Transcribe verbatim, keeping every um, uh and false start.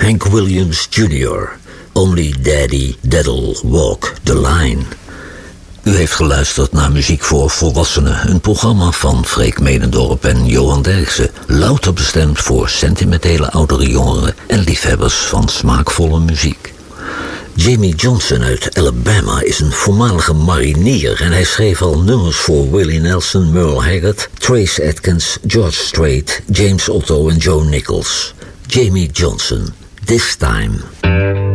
Hank Williams junior Only Daddy Dad'll Walk the Line. U heeft geluisterd naar Muziek voor Volwassenen, een programma van Freek Medendorp en Johan Derksen, louter bestemd voor sentimentele oudere jongeren en liefhebbers van smaakvolle muziek. Jamie Johnson uit Alabama is een voormalige marinier en hij schreef al nummers voor Willie Nelson, Merle Haggard, Trace Atkins, George Strait, James Otto en Joe Nichols. Jamie Johnson, This Time.